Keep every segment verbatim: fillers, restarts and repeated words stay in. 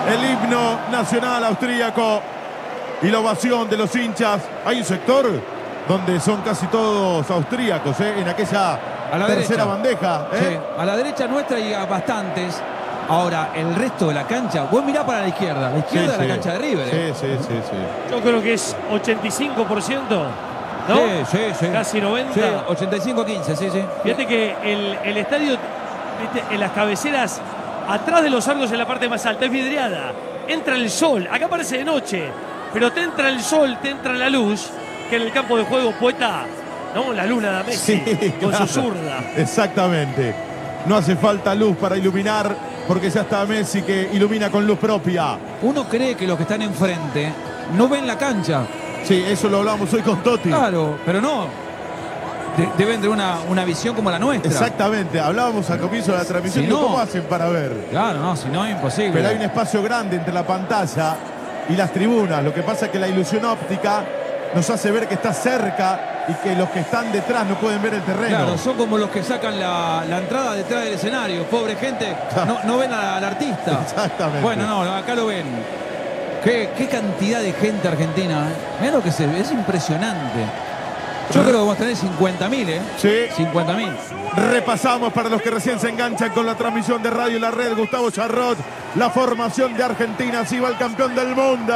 el himno nacional austríaco y la ovación de los hinchas. Hay un sector donde son casi todos austríacos, ¿eh? En aquella a la tercera derecha. bandeja. ¿eh? Sí, a la derecha nuestra y a bastantes. Ahora, el resto de la cancha, vos mirá para la izquierda, la izquierda Sí, de sí. la cancha de River. ¿eh? Sí, sí, sí, sí. Yo creo que es ochenta y cinco por ciento, ¿no? Sí, sí, sí. Casi noventa. Sí, ochenta y cinco quince, sí, sí. Fíjate que el, el estadio, viste, en las cabeceras, atrás de los arcos en la parte más alta, es vidriada. Entra el sol, acá parece de noche, pero te entra el sol, te entra la luz, que en el campo de juego, Poeta, ¿no? La luna de Messi, Sí, con claro. su zurda. Exactamente. No hace falta luz para iluminar, porque ya está Messi que ilumina con luz propia. Uno cree que los que están enfrente no ven la cancha. Sí, eso lo hablamos hoy con Totti. Claro, pero no. De- deben tener una, una visión como la nuestra. Exactamente, hablábamos al comienzo de la transmisión. Si Digo, no- ¿cómo hacen para ver? Claro, no, si no, imposible. Pero hay un espacio grande entre la pantalla y las tribunas. Lo que pasa es que la ilusión óptica nos hace ver que está cerca y que los que están detrás no pueden ver el terreno. Claro, son como los que sacan la, la entrada detrás del escenario. Pobre gente, no, no ven a- al artista. Exactamente. Bueno, no, no, acá lo ven. Qué, qué cantidad de gente argentina. ¿eh? Mirá lo que se ve, es impresionante. Yo creo que vamos a tener cincuenta mil, ¿eh? Sí. cincuenta mil. Repasamos para los que recién se enganchan con la transmisión de Radio La Red. Gustavo Charrot, la formación de Argentina. Así va el campeón del mundo.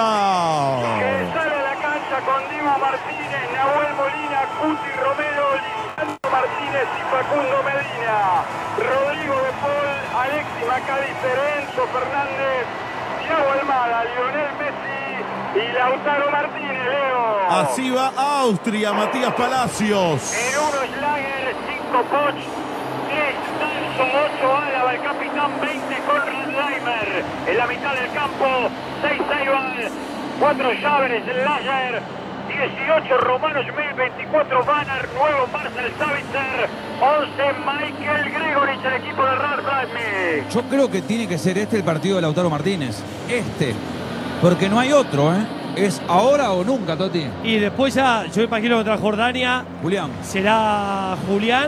Que sale a la cancha con Diego Martínez, Nahuel Molina, Cuti Romero, Lisandro Martínez y Facundo Medina. Rodrigo de Paul, Alexis McAllister, Enzo Fernández, Thiago Almada, Lionel Messi y Lautaro Martínez, Leo. Así va Austria, Matías Palacios. En uno Schlager, cinco Poch, diez Nelson, ocho Álava, el capitán, veinte Conrad Leimer. En la mitad del campo, seis Eibar, cuatro Llaveres, Lager, dieciocho Romano Schmil, veinticuatro Banner, nuevo Marcel Savitzer, once Michael Gregorich, el equipo de Ralf Ragnick. Yo creo que tiene que ser este el partido de Lautaro Martínez. Este. Porque no hay otro, ¿eh? Es ahora o nunca, Toti. Y después ya, yo imagino contra Jordania, Julián. será Julián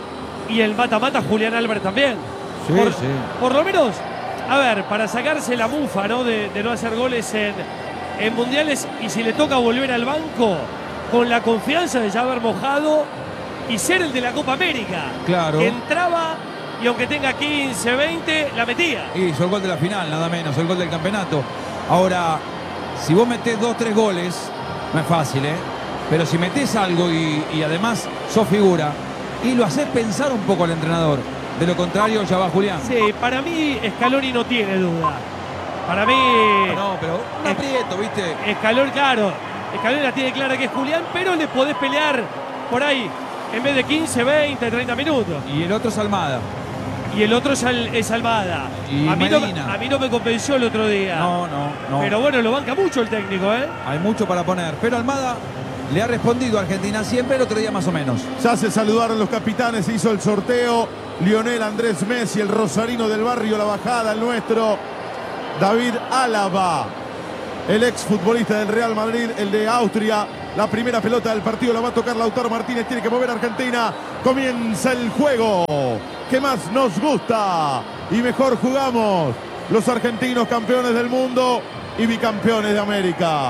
y el mata-mata Julián Álvarez también. Sí, por, sí. por lo menos, a ver, para sacarse la mufa, ¿no? De, de no hacer goles en, en mundiales, y si le toca volver al banco, con la confianza de ya haber mojado y ser el de la Copa América. Claro. Que entraba y aunque tenga quince, veinte, la metía. Y hizo el gol de la final, nada menos, el gol del campeonato. Ahora, si vos metés dos, tres goles, no es fácil, ¿eh? Pero si metés algo y, y además sos figura, y lo haces pensar un poco al entrenador. De lo contrario, ya va Julián. Sí, para mí Scaloni no tiene duda. Para mí... No, pero un aprieto, ¿viste? Scaloni, claro. Scaloni la tiene clara que es Julián, pero le podés pelear por ahí en vez de quince, veinte, treinta minutos. Y el otro es Almada. Y el otro es, Al, es Almada. Y a, mí no, Medina. a mí no me convenció el otro día. No, no, no. Pero bueno, lo banca mucho el técnico, ¿eh? Hay mucho para poner. Pero Almada le ha respondido a Argentina siempre, el otro día más o menos. Ya se saludaron los capitanes, se hizo el sorteo. Lionel Andrés Messi, el rosarino del barrio La Bajada, el nuestro. David Álava, el exfutbolista del Real Madrid, el de Austria. La primera pelota del partido la va a tocar Lautaro Martínez. Tiene que mover Argentina. Comienza el juego que más nos gusta y mejor jugamos. Los argentinos, campeones del mundo y bicampeones de América.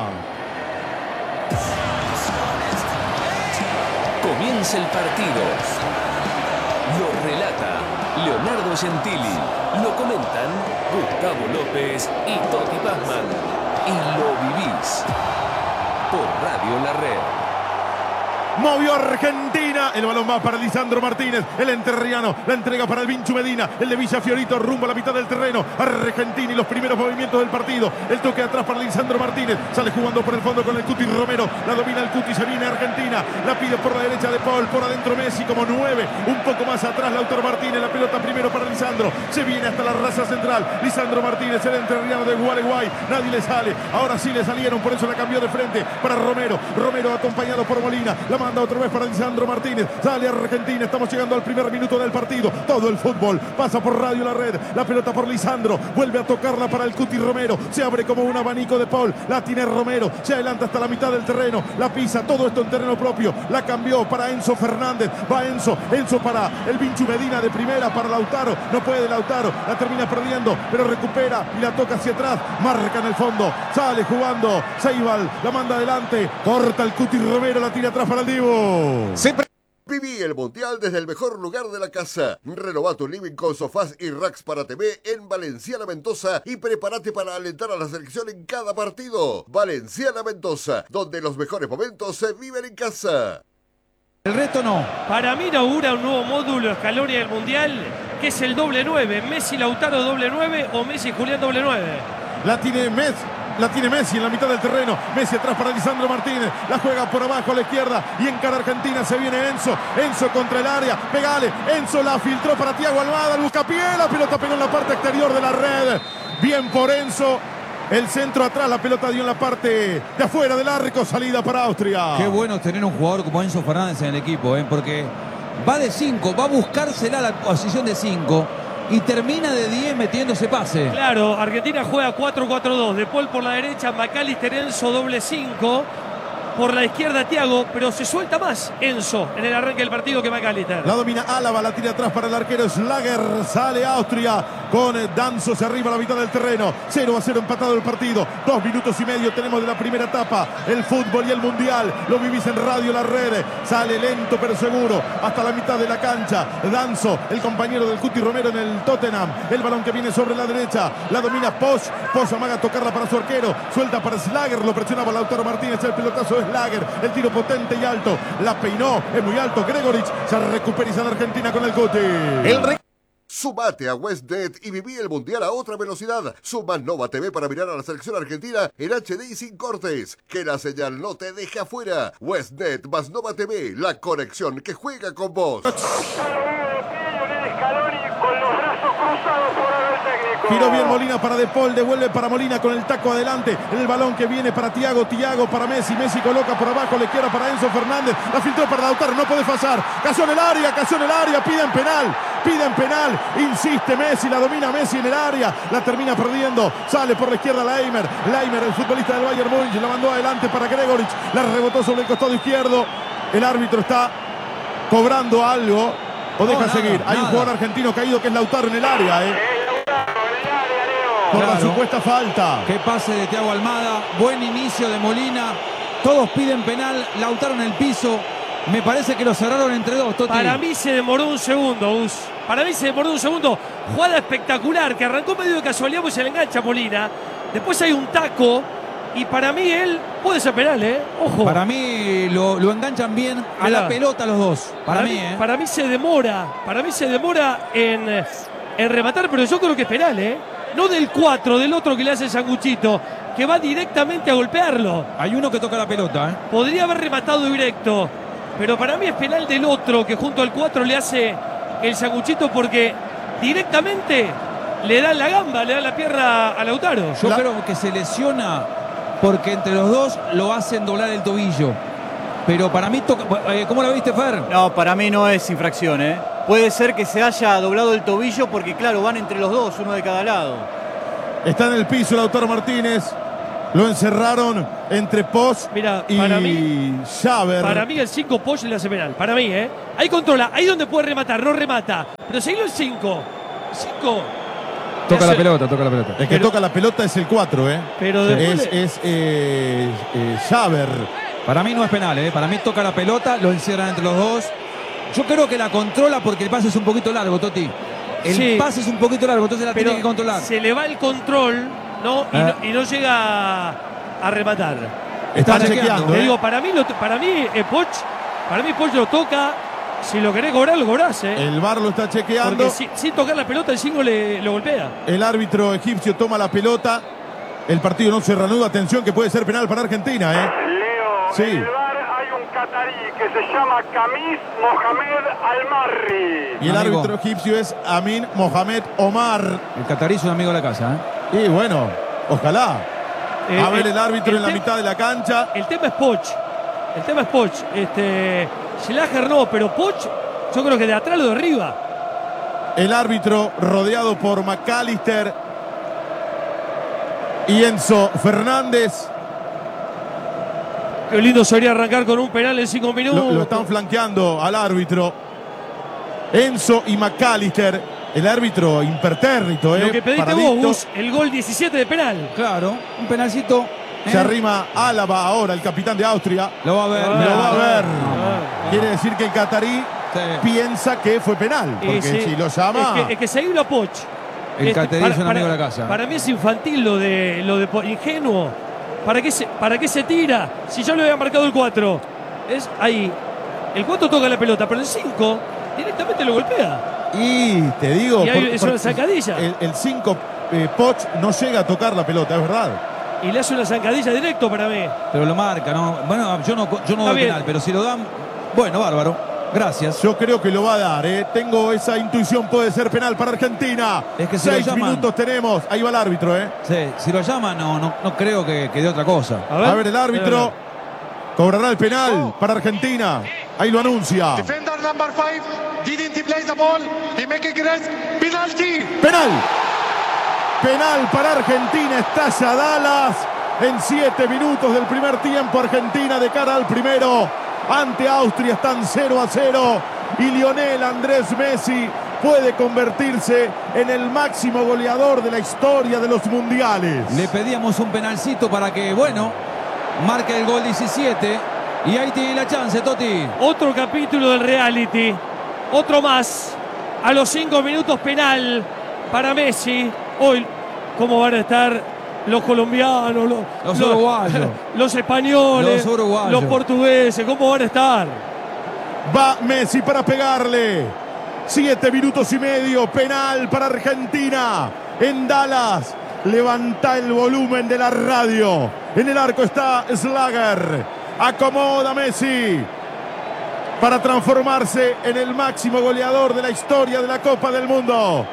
Comienza el partido. Lo relata Leonardo Gentili. Lo comentan Gustavo López y Toti Pazman. Y lo vivís por Radio La Red. Movió Argentina. El balón va para Lisandro Martínez. El enterriano. La entrega para el Vinchu Medina. El de Villa Fiorito rumbo a la mitad del terreno. Argentina y los primeros movimientos del partido. El toque atrás para Lisandro Martínez. Sale jugando por el fondo con el Cuti Romero. La domina el Cuti. Se viene Argentina. La pide por la derecha de Paul. Por adentro Messi como nueve. Un poco más atrás Lautaro Martínez. La pelota primero para Lisandro. Se viene hasta la raza central. Lisandro Martínez. El enterriano de Gualeguay. Nadie le sale. Ahora sí le salieron. Por eso la cambió de frente para Romero. Romero acompañado por Molina. La manda otra vez para Lisandro Martínez. Martínez. Sale Argentina. Estamos llegando al primer minuto del partido. Todo el fútbol pasa por Radio La Red. La pelota por Lisandro. Vuelve a tocarla para el Cuti Romero. Se abre como un abanico de Paul. La tiene Romero. Se adelanta hasta la mitad del terreno. La pisa. Todo esto en terreno propio. La cambió para Enzo Fernández. Va Enzo. Enzo para el Vinchu Medina de primera. Para Lautaro. No puede Lautaro. La termina perdiendo. Pero recupera y la toca hacia atrás. Marca en el fondo. Sale jugando. Seibal. La manda adelante. Corta el Cuti Romero. La tira atrás para el Divo. Siempre. Viví el Mundial desde el mejor lugar de la casa. Renova tu living con sofás y racks para T V en Valenciana Mendoza y prepárate para alentar a la selección en cada partido. Valenciana Mendoza, donde los mejores momentos se viven en casa. El resto no. Para mí inaugura un nuevo módulo Scaloni del Mundial, que es el doble nueve. Messi Lautaro doble nueve o Messi Julián doble nueve. La tiene Messi. La tiene Messi en la mitad del terreno. Messi atrás para Lisandro Martínez. La juega por abajo a la izquierda. Y en cara Argentina se viene Enzo. Enzo contra el área. Pegale. Enzo la filtró para Thiago Almada. Buscapié. La pelota pegó en la parte exterior de la red. Bien por Enzo. El centro atrás. La pelota dio en la parte de afuera del arco. Salida para Austria. Qué bueno tener un jugador como Enzo Fernández en el equipo, ¿eh? Porque va de cinco. Va a buscársela la posición de cinco. Y termina de diez metiéndose pase. Claro, Argentina juega cuatro cuatro dos. De Paul por la derecha, McAllister, Enzo doble cinco. Por la izquierda Thiago, pero se suelta más Enzo en el arranque del partido que McAllister. La domina Álava, la tira atrás para el arquero Schlager. Sale Austria con Danzo, se arriba a la mitad del terreno. cero a cero empatado el partido. Dos minutos y medio tenemos de la primera etapa. El fútbol y el mundial. Lo vivís en Radio La Red. Sale lento pero seguro hasta la mitad de la cancha. Danzo, el compañero del Cuti Romero en el Tottenham. El balón que viene sobre la derecha. La domina Posch. Posch amaga a tocarla para su arquero. Suelta para Schlager. Lo presionaba Lautaro Martínez. El pelotazo de Schlager, el tiro potente y alto, la peinó, es muy alto, Gregoric, se recupera y sale Argentina con el Cuti. El re... Sumate a WestNet y viví el Mundial a otra velocidad. Suma Nova T V para mirar a la selección argentina en H D y sin cortes. Que la señal no te deje afuera. WestNet más Nova T V, la conexión que juega con vos. Giró bien Molina para De Paul, devuelve para Molina con el taco adelante. El balón que viene para Thiago, Thiago para Messi. Messi coloca por abajo, le quiera para Enzo Fernández. La filtró para Lautaro, no puede pasar. Cayó en el área, cayó en el área, piden penal. Piden penal, insiste Messi, la domina Messi en el área. La termina perdiendo, sale por la izquierda Leimer. Leimer, el futbolista del Bayern Múnich, la mandó adelante para Gregoric. La rebotó sobre el costado izquierdo. El árbitro está cobrando algo. O deja no, nada, seguir. Hay nada. Un jugador argentino caído que es Lautaro en el área, ¿eh? Por claro. La supuesta falta. Qué pase de Thiago Almada. Buen inicio de Molina. Todos piden penal. Lautaro en el piso. Me parece que lo cerraron entre dos, Toti. Para mí se demoró un segundo, Gus. Para mí se demoró un segundo. Jugada espectacular que arrancó medio de casualidad porque se le engancha a Molina. Después hay un taco. Y para mí él puede ser penal, ¿eh? Ojo. Para mí lo, lo enganchan bien a Mirá. La pelota los dos. Para, para mí, ¿eh? Para mí se demora. Para mí se demora en, en rematar, pero yo creo que es penal, ¿eh? No del cuatro, del otro que le hace el sanguchito, que va directamente a golpearlo. Hay uno que toca la pelota, ¿eh? Podría haber rematado directo, pero para mí es penal del otro que junto al cuatro le hace el sanguchito porque directamente le da la gamba, le da la pierna a Lautaro. Yo la... creo que se lesiona porque entre los dos lo hacen doblar el tobillo. Pero para mí, toca... ¿cómo lo viste, Fer? No, para mí no es infracción, ¿eh? Puede ser que se haya doblado el tobillo porque, claro, van entre los dos, uno de cada lado. Está en el piso Lautaro Martínez. Lo encerraron entre Posch y para mí, Xaver. Para mí el cinco Posch le hace penal. Para mí, ¿eh? Ahí controla, ahí donde puede rematar, no remata. Pero seguilo el cinco. cinco. Toca la pelota, toca la pelota. Es que pero, toca la pelota es el cuatro, ¿eh? Pero es le... es eh, eh, Xaver. Para mí no es penal, ¿eh? Para mí toca la pelota, lo encierran entre los dos. Yo creo que la controla porque el pase es un poquito largo, Toti. El sí, pase es un poquito largo, entonces la tiene que controlar. Se le va el control, ¿no? Y, eh. no, y no llega a rematar. Está chequeando. Te ¿eh? digo, para mí, lo, para mí eh, Poch, para mí Poch lo toca. Si lo querés cobrar, lo cobrás, ¿eh? El V A R lo está chequeando. Porque si, sin tocar la pelota, el cinco le lo golpea. El árbitro egipcio toma la pelota. El partido no se reanuda. Atención que puede ser penal para Argentina, ¿eh? Leo, sí. En el V A R hay un catarí que se llama Kamis Mohamed Al-Marri. Y el amigo. Árbitro egipcio es Amin Mohamed Omar. El catarí es un amigo de la casa, ¿eh? Y bueno, ojalá. Eh, a ver el, el árbitro el en la mitad de la cancha. El tema es Poch. El tema es Poch. Este... Schlager no, pero Poch, yo creo que de atrás lo de arriba. El árbitro rodeado por McAllister y Enzo Fernández. Qué lindo sería arrancar con un penal en cinco minutos. Lo, lo están flanqueando al árbitro. Enzo y McAllister. El árbitro impertérrito, ¿eh? Lo que pediste Paradito. vos, Gus, el gol diecisiete de penal. Claro, un penalcito. ¿eh? Se arrima Álava ahora, el capitán de Austria. Lo va a ver. Lo Lo va a ver. Ah, Quiere decir que el catarí Sí. piensa que fue penal. Porque Y sí, si lo llama. Es que, es que seguirlo a Poch. El Este, Caterí es un amigo de la casa. Para mí es infantil lo de, lo de Po- ingenuo. ¿Para qué, se, ¿Para qué se tira? Si yo le había marcado el cuatro. Es ahí. El cuatro toca la pelota, pero el cinco directamente lo golpea. Y te digo. Y ahí es una zancadilla. El cinco, eh, Poch no llega a tocar la pelota, es verdad. Y le hace una zancadilla directo para mí. Pero lo marca, ¿no? Bueno, yo no, yo no Está doy bien. penal, pero si lo dan, bueno, bárbaro. Gracias. Yo creo que lo va a dar, ¿eh? Tengo esa intuición, puede ser penal para Argentina. Es que si lo Seis llaman- minutos tenemos. Ahí va el árbitro, ¿eh? Sí, si lo llaman, no, no, no creo que, que dé otra cosa. A ver, A ver el árbitro. Cobrará el penal para Argentina. Ahí lo anuncia. Defender number five didn't play the ball. He make a great penalty. Penal. Penal para Argentina. Estalla Dallas. En siete minutos del primer tiempo, Argentina de cara al primero. Ante Austria están cero a cero. Y Lionel Andrés Messi puede convertirse en el máximo goleador de la historia de los mundiales. Le pedíamos un penalcito para que, bueno, marque el gol diecisiete. Y ahí tiene la chance, Toti. Otro capítulo del reality. Otro más. A los cinco minutos penal para Messi. Hoy, ¿cómo van a estar los colombianos, los, Los uruguayos. los españoles, Los uruguayos. los portugueses? ¿Cómo van a estar? Va Messi para pegarle. Siete minutos y medio. Penal para Argentina. En Dallas. Levanta el volumen de la radio. En el arco está Schlager. Acomoda Messi para transformarse en el máximo goleador de la historia de la Copa del Mundo.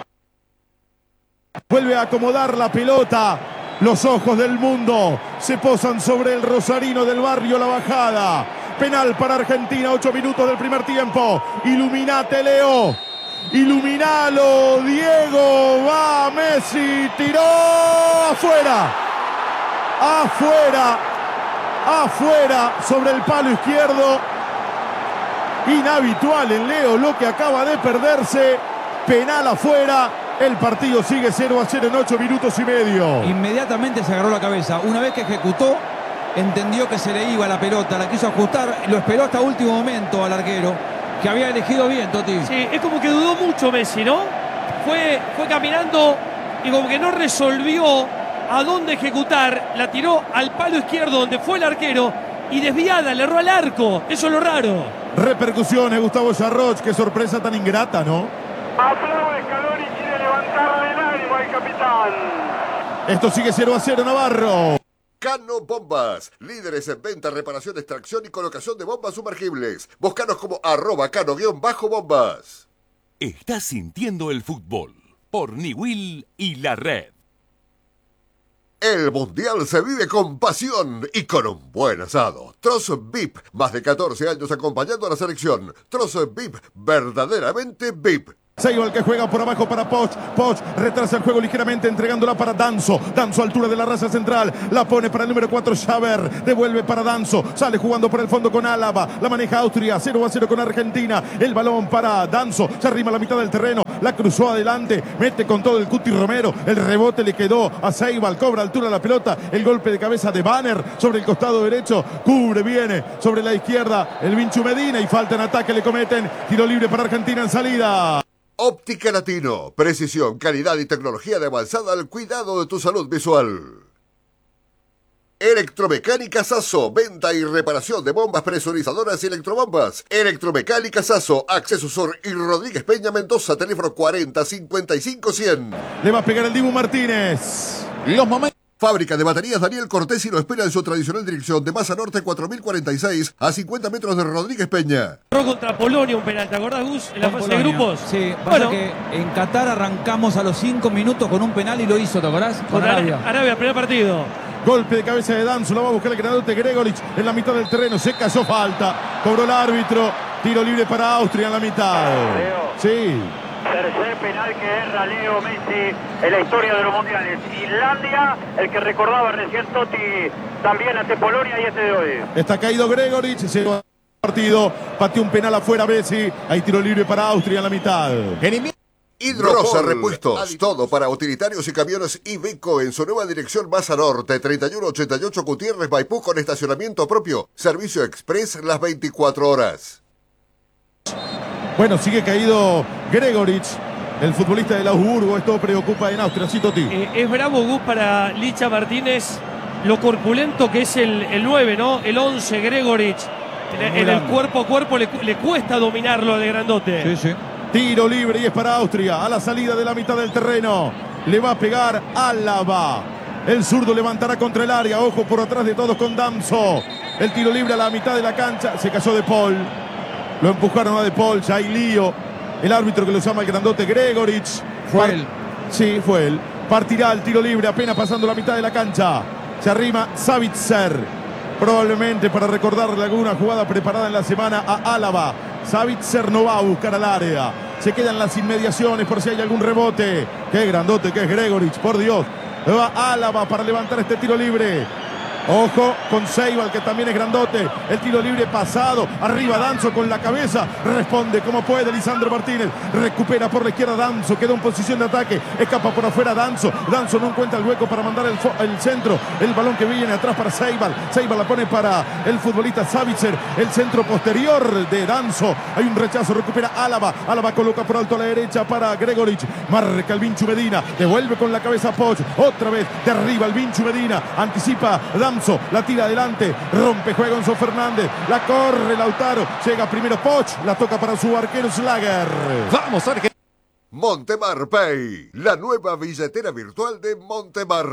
Vuelve a acomodar la pelota. Los ojos del mundo se posan sobre el rosarino del barrio La Bajada. Penal para Argentina, ocho minutos del primer tiempo. Iluminate, Leo. Iluminalo, Diego. Va Messi, tiró afuera. Afuera. Afuera, sobre el palo izquierdo. Inhabitual en Leo lo que acaba de perderse. Penal afuera. El partido sigue cero a cero en ocho minutos y medio. Inmediatamente se agarró la cabeza. Una vez que ejecutó, entendió que se le iba la pelota, la quiso ajustar, lo esperó hasta último momento al arquero, que había elegido bien, Toti. Sí, es como que dudó mucho Messi, ¿no? Fue, fue caminando y como que no resolvió a dónde ejecutar. La tiró al palo izquierdo donde fue el arquero y desviada, le erró al arco. Eso es lo raro. Repercusiones, Gustavo Yarroch. Qué sorpresa tan ingrata, ¿no? Aplaude Scaloni, quiere levantarle el ánimo al capitán. Esto sigue cero a cero, Navarro. Cano Bombas, líderes en venta, reparación, extracción y colocación de bombas sumergibles. Búscanos como arroba cano-bombas. Estás sintiendo el fútbol por Niwil y la red. El Mundial se vive con pasión y con un buen asado. Trozo V I P, más de catorce años acompañando a la selección. Trozo V I P, verdaderamente V I P. Seibal que juega por abajo para Poch. Poch retrasa el juego ligeramente entregándola para Danzo. Danzo altura de la raza central. La pone para el número cuatro Xaver. Devuelve para Danzo. Sale jugando por el fondo con Álava. La maneja Austria. cero a cero con Argentina. El balón para Danzo. Se arrima a la mitad del terreno. La cruzó adelante. Mete con todo el Cuti Romero. El rebote le quedó a Seibal. Cobra altura la pelota. El golpe de cabeza de Banner sobre el costado derecho. Cubre, viene sobre la izquierda el Vinchu Medina. Y falta en ataque. Le cometen. Tiro libre para Argentina en salida. Óptica Latino, precisión, calidad y tecnología de avanzada al cuidado de tu salud visual. Electromecánica Sasso, venta y reparación de bombas presurizadoras y electrobombas. Electromecánica Sasso, Acceso Sur y Rodríguez Peña Mendoza, teléfono cuarenta cincuenta y cinco cien. Le va a pegar el Dibu Martínez. Los momentos. Fábrica de baterías Daniel Cortés y lo espera en su tradicional dirección de Masa Norte cuatro mil cuarenta y seis a cincuenta metros de Rodríguez Peña. Erró contra Polonia un penal, ¿te acordás, Gus? En la Con fase de Polonia. grupos. Sí, pasa Bueno, que en Qatar arrancamos a los cinco minutos con un penal y lo hizo, ¿te acordás? Con contra Arabia. Arabia, primer partido. Golpe de cabeza de Danzo, la va a buscar el grandote Gregoric en la mitad del terreno, se cayó falta, cobró el árbitro, Tiro libre para Austria en la mitad. Sí. Tercer penal que erra Leo Messi en la historia de los mundiales. Islandia, el que recordaba recién Totti, también ante Polonia y este de hoy. Está caído Gregoric, se va al partido, pateó un penal afuera Messi. Hay tiro libre para Austria en la mitad. Hidrosa Repuestos, todo para utilitarios y camiones Iveco en su nueva dirección Baza Norte, treinta y uno ochenta y ocho Gutiérrez, Maipú, con estacionamiento propio. Servicio express las veinticuatro horas. Bueno, sigue caído Gregoric, el futbolista del Augsburgo. Esto preocupa en Austria, sí, Toti. Eh, es bravo, Gus, para Licha Martínez, lo corpulento que es el, el nueve, ¿no? El once, Gregoric. En, en el cuerpo a cuerpo le, le cuesta dominarlo de grandote. Sí, sí. Tiro libre y es para Austria. A la salida de la mitad del terreno. Le va a pegar Álava. El zurdo levantará contra el área. Ojo por atrás de todos con Damso. El tiro libre a la mitad de la cancha. Se cayó De Paul. Lo empujaron a De Paul. Ya hay lío. El árbitro que lo llama el grandote Gregoric. Fue Par- él. Sí, fue él. Partirá el tiro libre apenas pasando la mitad de la cancha. Se arrima Savitzer. Probablemente para recordarle alguna jugada preparada en la semana a Álava. Savitzer no va a buscar al área. Se quedan las inmediaciones por si hay algún rebote. Qué grandote que es Gregoric, por Dios. Va Álava para levantar este tiro libre. Ojo con Ceibal, que también es grandote. El tiro libre pasado. Arriba Danzo con la cabeza. Responde como puede Lisandro Martínez. Recupera por la izquierda Danzo. Queda en posición de ataque. Escapa por afuera Danzo. Danzo no encuentra el hueco para mandar el, el centro. El balón que viene atrás para Ceibal. Ceibal la pone para el futbolista Savitzer. El centro posterior de Danzo. Hay un rechazo. Recupera Álava. Álava coloca por alto a la derecha para Gregoric. Marca el Vinchu Medina. Devuelve con la cabeza Poch. Otra vez derriba el Vinchu Medina. Anticipa Danzo. La tira adelante, rompe juego Enzo Fernández, la corre Lautaro, llega primero Poch, la toca para su arquero Slager. Vamos, Argentina. Montemar Pay, la nueva billetera virtual de Montemar.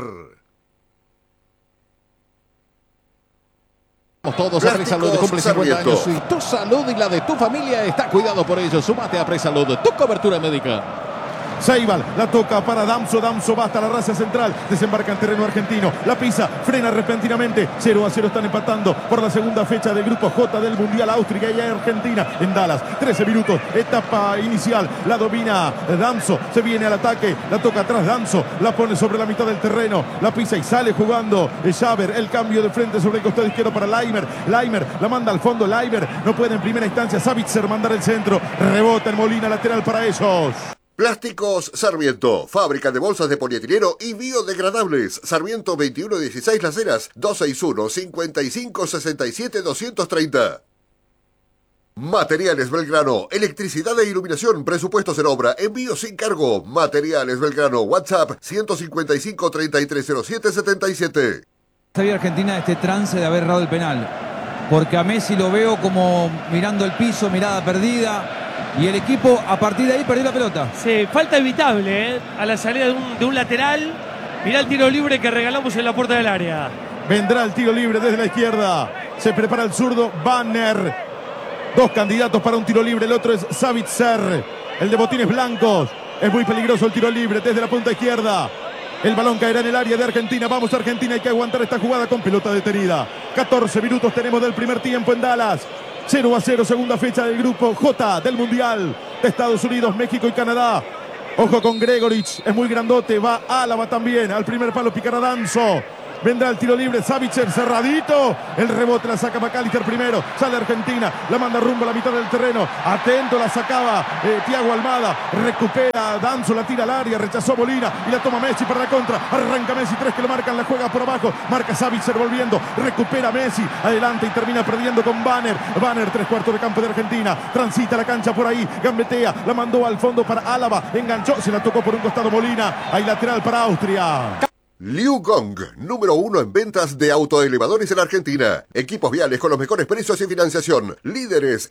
Todos a Presalud, cumple cincuenta años y tu salud y la de tu familia está cuidado por ello. Sumate a Presalud, tu cobertura médica. Ceibal la toca para Damso. Damso va hasta la raza central. Desembarca en terreno argentino. La pisa, frena repentinamente. cero a cero están empatando por la segunda fecha del grupo J del Mundial. Austria y Argentina en Dallas. trece minutos. Etapa inicial. La domina Damso. Se viene al ataque. La toca atrás Damso. La pone sobre la mitad del terreno. La pisa y sale jugando Schaber. El cambio de frente sobre el costado izquierdo para Leimer. Leimer la manda al fondo. Leimer no puede en primera instancia Savitzer mandar el centro. Rebota en Molina. Lateral para ellos. Plásticos Sarmiento, fábrica de bolsas de polietileno y biodegradables. Sarmiento veintiuno dieciséis Las Heras, dos seis uno, cinco cinco seis siete, dos tres cero. Materiales Belgrano, electricidad e iluminación, presupuestos en obra, envío sin cargo. Materiales Belgrano, WhatsApp ciento cincuenta y cinco, treinta y tres cero siete, setenta y siete. Sabía Argentina este trance de haber errado el penal. Porque a Messi lo veo como mirando el piso, mirada perdida. Y el equipo a partir de ahí perdió la pelota. Sí, falta evitable, ¿eh? A la salida de un, de un lateral. Mirá el tiro libre que regalamos en la puerta del área. Vendrá el tiro libre desde la izquierda. Se prepara el zurdo Banner. Dos candidatos para un tiro libre. El otro es Savitzer, el de botines blancos. Es muy peligroso el tiro libre desde la punta izquierda. El balón caerá en el área de Argentina. Vamos Argentina, hay que aguantar esta jugada con pelota detenida. catorce minutos tenemos del primer tiempo en Dallas. cero a cero, segunda fecha del grupo J del Mundial de Estados Unidos, México y Canadá. Ojo con Gregoric, es muy grandote, va Álava también, al primer palo picará Danzo. Vendrá el tiro libre, Savitzer cerradito. El rebote la saca McAllister primero. Sale Argentina, la manda rumbo a la mitad del terreno. Atento, la sacaba eh, Thiago Almada. Recupera Danzo, la tira al área. Rechazó Molina y la toma Messi para la contra. Arranca Messi, tres que lo marcan, la juega por abajo. Marca Savitzer volviendo. Recupera Messi. Adelante y termina perdiendo con Banner. Banner, tres cuartos de campo de Argentina. Transita la cancha por ahí. Gambetea, la mandó al fondo para Álava. Enganchó, se la tocó por un costado Molina. Hay lateral para Austria. Liu Gong, número uno en ventas de autoelevadores en Argentina. Equipos viales con los mejores precios y financiación. Líderes